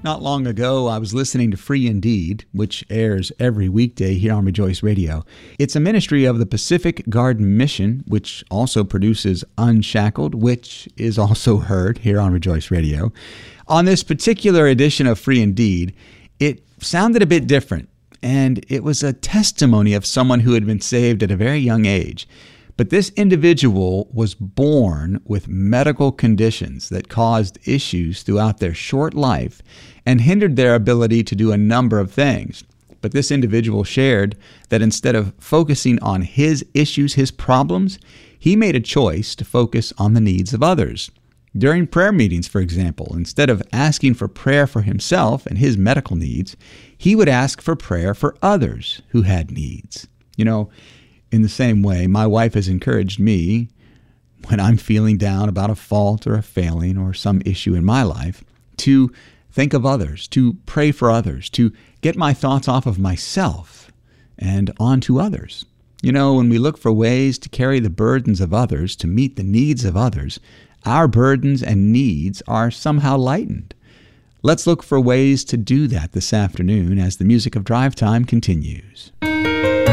Not long ago, I was listening to Free Indeed, which airs every weekday here on Rejoice Radio. It's a ministry of the Pacific Garden Mission, which also produces Unshackled, which is also heard here on Rejoice Radio. On this particular edition of Free Indeed, it sounded a bit different, and it was a testimony of someone who had been saved at a very young age. But this individual was born with medical conditions that caused issues throughout their short life and hindered their ability to do a number of things. But this individual shared that instead of focusing on his issues, his problems, he made a choice to focus on the needs of others. During prayer meetings, for example, instead of asking for prayer for himself and his medical needs, he would ask for prayer for others who had needs. In the same way, my wife has encouraged me when I'm feeling down about a fault or a failing or some issue in my life to think of others, to pray for others, to get my thoughts off of myself and onto others. When we look for ways to carry the burdens of others, to meet the needs of others, our burdens and needs are somehow lightened. Let's look for ways to do that this afternoon as the music of Drive Time continues.